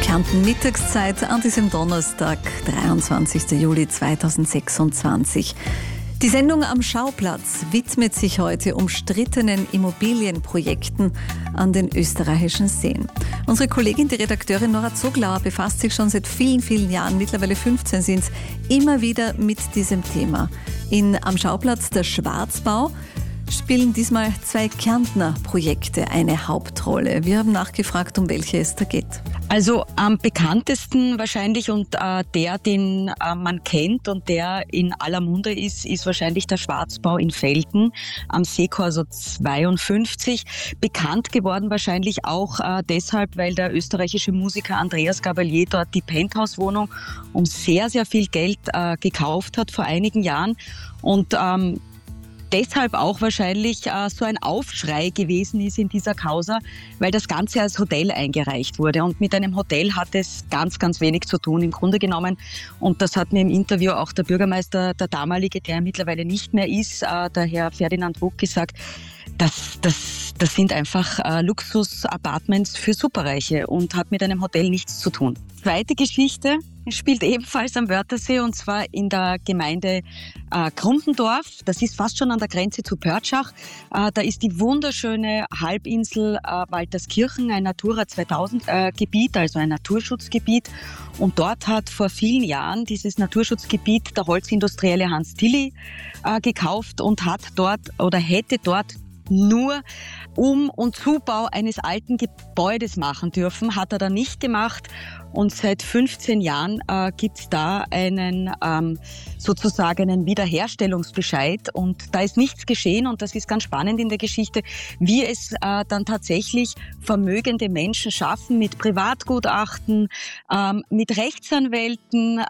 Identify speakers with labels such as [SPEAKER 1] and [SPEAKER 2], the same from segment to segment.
[SPEAKER 1] Kärnten Mittagszeit an diesem Donnerstag, 23. Juli 2026. Die Sendung am Schauplatz widmet sich heute umstrittenen Immobilienprojekten an den österreichischen Seen. Unsere Kollegin, die Redakteurin Nora Zoglauer, befasst sich schon seit vielen, vielen Jahren, mittlerweile 15 sind es, immer wieder mit diesem Thema. In Am Schauplatz der Schwarzbau spielen diesmal 2 Kärntner Projekte eine Hauptrolle. Wir haben nachgefragt, um welche es da geht.
[SPEAKER 2] Also am bekanntesten wahrscheinlich und der, den man kennt und der in aller Munde ist wahrscheinlich der Schwarzbau in Velten am Seekorso 52. Bekannt geworden wahrscheinlich auch deshalb, weil der österreichische Musiker Andreas Gabalier dort die Penthouse-Wohnung um sehr, sehr viel Geld gekauft hat vor einigen Jahren und deshalb auch wahrscheinlich so ein Aufschrei gewesen ist in dieser Causa, weil das Ganze als Hotel eingereicht wurde. Und mit einem Hotel hat es ganz, ganz wenig zu tun im Grunde genommen. Und das hat mir im Interview auch der Bürgermeister, der damalige, der mittlerweile nicht mehr ist, der Herr Ferdinand Ruck, gesagt, das sind einfach Luxus-Apartments für Superreiche und hat mit einem Hotel nichts zu tun. Zweite Geschichte spielt ebenfalls am Wörthersee und zwar in der Gemeinde Grumbendorf. Das ist fast schon an der Grenze zu Pörtschach. Da ist die wunderschöne Halbinsel Walterskirchen, ein Natura 2000 Gebiet, also ein Naturschutzgebiet. Und dort hat vor vielen Jahren dieses Naturschutzgebiet der Holzindustrielle Hans Tilly gekauft und hat dort oder hätte dort nur Um- und Zubau eines alten Gebäudes machen dürfen, hat er dann nicht gemacht. Und seit 15 Jahren gibt's da einen sozusagen einen Wiederherstellungsbescheid. Und da ist nichts geschehen. Und das ist ganz spannend in der Geschichte, wie es dann tatsächlich vermögende Menschen schaffen mit Privatgutachten, mit Rechtsanwälten,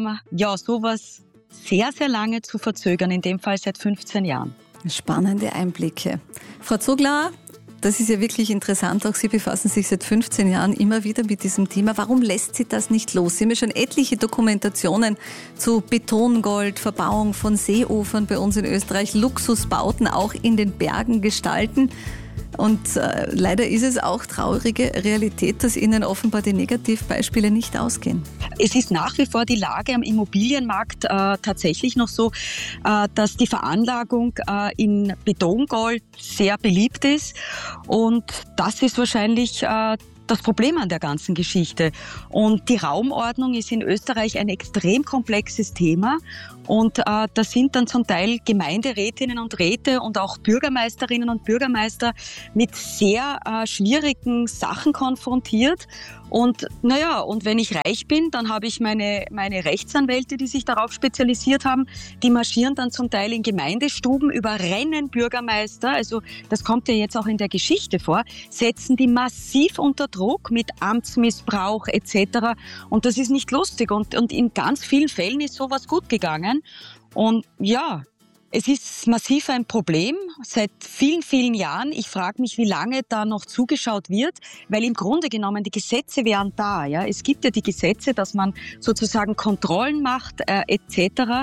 [SPEAKER 2] sowas sehr, sehr lange zu verzögern, in dem Fall seit 15 Jahren.
[SPEAKER 1] Spannende Einblicke. Frau Zoglauer, das ist ja wirklich interessant. Auch Sie befassen sich seit 15 Jahren immer wieder mit diesem Thema. Warum lässt Sie das nicht los? Sie haben ja schon etliche Dokumentationen zu Betongold, Verbauung von Seeufern bei uns in Österreich, Luxusbauten auch in den Bergen gestalten. Und leider ist es auch traurige Realität, dass Ihnen offenbar die Negativbeispiele nicht ausgehen.
[SPEAKER 2] Es ist nach wie vor die Lage am Immobilienmarkt tatsächlich noch so, dass die Veranlagung in Betongold sehr beliebt ist. Und das ist wahrscheinlich das Problem an der ganzen Geschichte. Und die Raumordnung ist in Österreich ein extrem komplexes Thema. Und da sind dann zum Teil Gemeinderätinnen und Räte und auch Bürgermeisterinnen und Bürgermeister mit sehr schwierigen Sachen konfrontiert. Und und wenn ich reich bin, dann habe ich meine Rechtsanwälte, die sich darauf spezialisiert haben, die marschieren dann zum Teil in Gemeindestuben, überrennen Bürgermeister, also das kommt ja jetzt auch in der Geschichte vor, setzen die massiv unter Druck mit Amtsmissbrauch etc. Und das ist nicht lustig und in ganz vielen Fällen ist sowas gut gegangen. Und ja, es ist massiv ein Problem seit vielen, vielen Jahren. Ich frage mich, wie lange da noch zugeschaut wird, weil im Grunde genommen die Gesetze wären da. Ja? Es gibt ja die Gesetze, dass man sozusagen Kontrollen macht etc.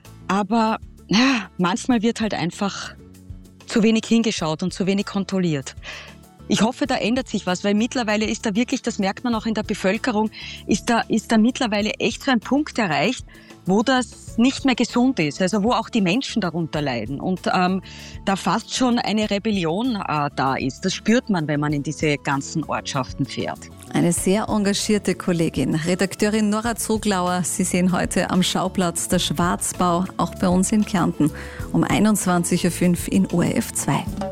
[SPEAKER 2] Aber manchmal wird halt einfach zu wenig hingeschaut und zu wenig kontrolliert. Ich hoffe, da ändert sich was, weil mittlerweile ist da wirklich, das merkt man auch in der Bevölkerung, ist da mittlerweile echt so ein Punkt erreicht, wo das nicht mehr gesund ist, also wo auch die Menschen darunter leiden und da fast schon eine Rebellion da ist. Das spürt man, wenn man in diese ganzen Ortschaften fährt.
[SPEAKER 1] Eine sehr engagierte Kollegin, Redakteurin Nora Zoglauer. Sie sehen heute am Schauplatz der Schwarzbau, auch bei uns in Kärnten, um 21.05 Uhr in ORF 2.